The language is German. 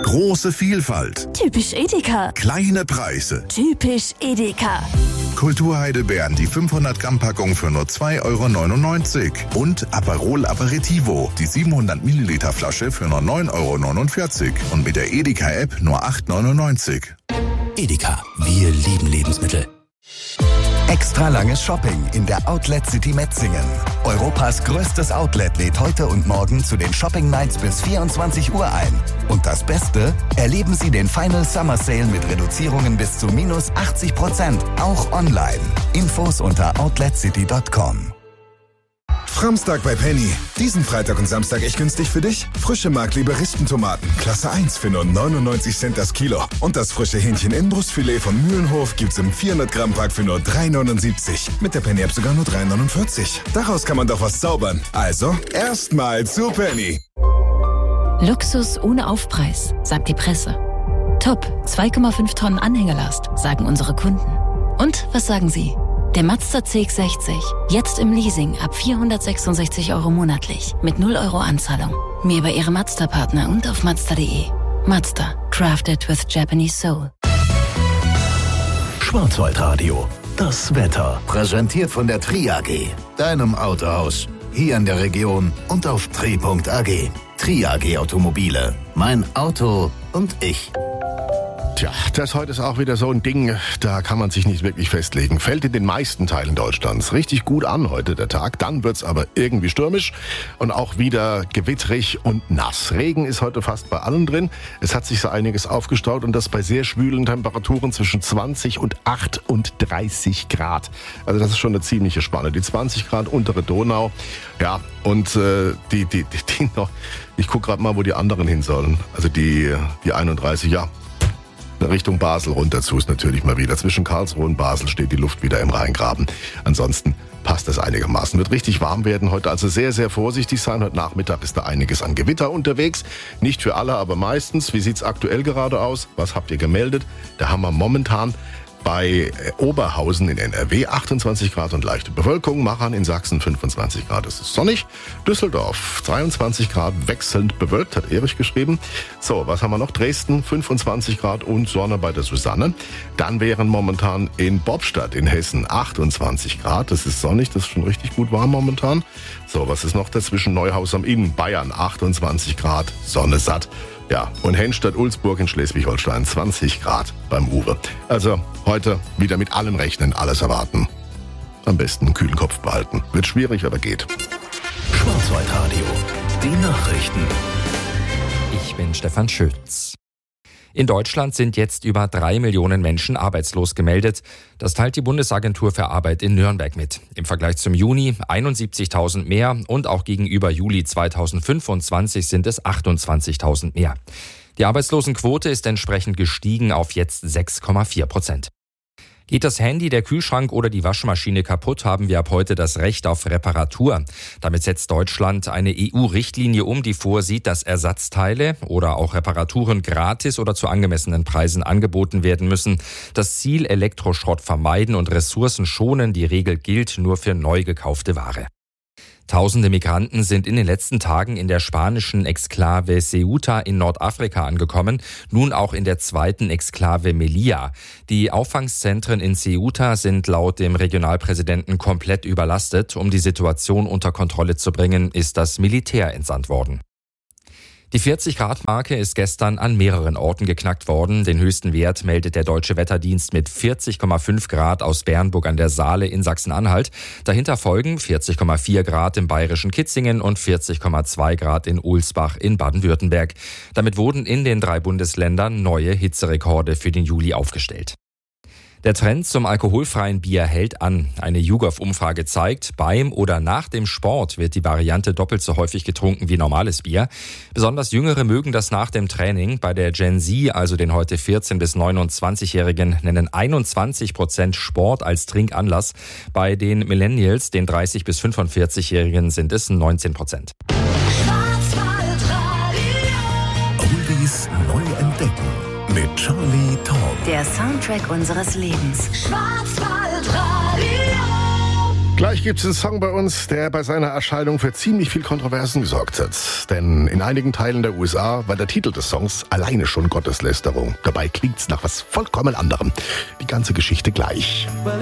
Große Vielfalt. Typisch Edeka. Kleine Preise. Typisch Edeka. Kulturheidelbeeren, die 500 Gramm Packung für nur 2,99 € und Aperol Aperitivo, die 700 Milliliter Flasche für nur 9,49 € und mit der Edeka App nur 8,99 €. Edeka, wir lieben Lebensmittel. Extra langes Shopping in der Outlet City Metzingen. Europas größtes Outlet lädt heute und morgen zu den Shopping Nights bis 24 Uhr ein. Und das Beste? Erleben Sie den Final Summer Sale mit Reduzierungen bis zu minus 80%, auch online. Infos unter outletcity.com. Framstag bei Penny. Diesen Freitag und Samstag echt günstig für dich. Frische Mark-Lieberistentomaten, Klasse 1 für nur 99 Cent das Kilo. Und das frische Hähnchen-Innenbrustfilet von Mühlenhof gibt's im 400 Gramm Pack für nur 3,79. Mit der Penny-App sogar nur 3,49. Daraus kann man doch was zaubern. Also, erstmal zu Penny. Luxus ohne Aufpreis, sagt die Presse. Top, 2,5 Tonnen Anhängerlast, sagen unsere Kunden. Und was sagen Sie? Der Mazda CX-60, jetzt im Leasing ab 466 € monatlich, mit 0 € Anzahlung. Mehr bei Ihrem Mazda-Partner und auf Mazda.de. Mazda, crafted with Japanese soul. Schwarzwaldradio, das Wetter. Präsentiert von der Tri AG, deinem Autohaus. Hier in der Region und auf tri.ag. Tri AG Automobile. Mein Auto und ich. Tja, das heute ist auch wieder so ein Ding, da kann man sich nicht wirklich festlegen. Fällt in den meisten Teilen Deutschlands richtig gut an heute der Tag, dann wird's aber irgendwie stürmisch und auch wieder gewittrig und nass. Regen ist heute fast bei allen drin. Es hat sich so einiges aufgestaut und das bei sehr schwülen Temperaturen zwischen 20 und 38 Grad. Also das ist schon eine ziemliche Spanne. Die 20 Grad untere Donau, ja, und die noch, ich gucke gerade mal, wo die anderen hin sollen. Also die 31, ja. Richtung Basel runter zu ist natürlich mal wieder. Zwischen Karlsruhe und Basel steht die Luft wieder im Rheingraben. Ansonsten passt es einigermaßen. Wird richtig warm werden heute, also sehr, sehr vorsichtig sein. Heute Nachmittag ist da einiges an Gewitter unterwegs. Nicht für alle, aber meistens. Wie sieht's aktuell gerade aus? Was habt ihr gemeldet? Da haben wir momentan bei Oberhausen in NRW 28 Grad und leichte Bewölkung, Machern in Sachsen 25 Grad, es ist sonnig, Düsseldorf 23 Grad, wechselnd bewölkt, hat Erich geschrieben. So, was haben wir noch? Dresden 25 Grad und Sonne bei der Susanne. Dann wären momentan in Bobstadt in Hessen 28 Grad, das ist sonnig, das ist schon richtig gut warm momentan. So, was ist noch dazwischen? Neuhaus am Inn, Bayern 28 Grad, Sonne satt. Ja, und Henstedt-Ulzburg in Schleswig-Holstein 20 Grad beim Uwe. Also heute wieder mit allem rechnen, alles erwarten. Am besten einen kühlen Kopf behalten. Wird schwierig, aber geht. Schwarzwaldradio, die Nachrichten. Ich bin Stefan Schütz. In Deutschland sind jetzt über 3 Millionen Menschen arbeitslos gemeldet. Das teilt die Bundesagentur für Arbeit in Nürnberg mit. Im Vergleich zum Juni 71.000 mehr und auch gegenüber Juli 2025 sind es 28.000 mehr. Die Arbeitslosenquote ist entsprechend gestiegen auf jetzt 6,4%. Geht das Handy, der Kühlschrank oder die Waschmaschine kaputt, haben wir ab heute das Recht auf Reparatur. Damit setzt Deutschland eine EU-Richtlinie um, die vorsieht, dass Ersatzteile oder auch Reparaturen gratis oder zu angemessenen Preisen angeboten werden müssen. Das Ziel: Elektroschrott vermeiden und Ressourcen schonen. Die Regel gilt nur für neu gekaufte Ware. Tausende Migranten sind in den letzten Tagen in der spanischen Exklave Ceuta in Nordafrika angekommen, nun auch in der zweiten Exklave Melilla. Die Auffangszentren in Ceuta sind laut dem Regionalpräsidenten komplett überlastet. Um die Situation unter Kontrolle zu bringen, ist das Militär entsandt worden. Die 40-Grad-Marke ist gestern an mehreren Orten geknackt worden. Den höchsten Wert meldet der Deutsche Wetterdienst mit 40,5 Grad aus Bernburg an der Saale in Sachsen-Anhalt. Dahinter folgen 40,4 Grad im bayerischen Kitzingen und 40,2 Grad in Ulsbach in Baden-Württemberg. Damit wurden in den 3 Bundesländern neue Hitzerekorde für den Juli aufgestellt. Der Trend zum alkoholfreien Bier hält an. Eine YouGov-Umfrage zeigt, beim oder nach dem Sport wird die Variante doppelt so häufig getrunken wie normales Bier. Besonders Jüngere mögen das nach dem Training. Bei der Gen Z, also den heute 14- bis 29-Jährigen, nennen 21% Sport als Trinkanlass. Bei den Millennials, den 30- bis 45-Jährigen, sind es 19%. Oldies neu entdecken mit Charlie Tauber. Der Soundtrack unseres Lebens. Schwarzwaldradio. Gleich gibt es einen Song bei uns, der bei seiner Erscheinung für ziemlich viel Kontroversen gesorgt hat. Denn in einigen Teilen der USA war der Titel des Songs alleine schon Gotteslästerung. Dabei klingt's nach was vollkommen anderem. Die ganze Geschichte gleich.